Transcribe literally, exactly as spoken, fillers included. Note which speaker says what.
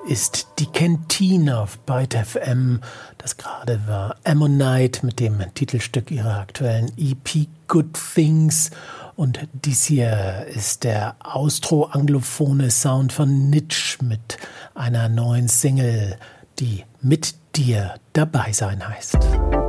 Speaker 1: ist die Kantine auf Byte F M. Das gerade war Ammonite mit dem Titelstück ihrer aktuellen E P Good Things. Und dies hier ist der austro-anglophone Sound von Nitsch mit einer neuen Single, die Mit dir dabei sein heißt.